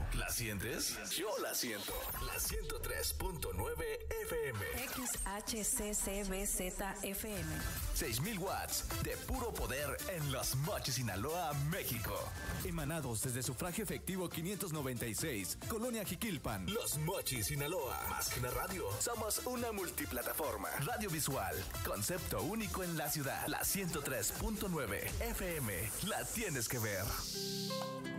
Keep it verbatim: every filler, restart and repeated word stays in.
¿La sientes? Yo la siento. La ciento tres punto nueve F M. X H C C B Z F M. seis mil watts de puro poder en Los Mochis, Sinaloa, México. Emanados desde sufragio efectivo quinientos noventa y seis, Colonia Jiquilpan. Los Mochis, Sinaloa. Más que una radio, somos una multiplataforma. Radio visual, concepto único en la ciudad. La ciento tres punto nueve F M. La tienes que ver.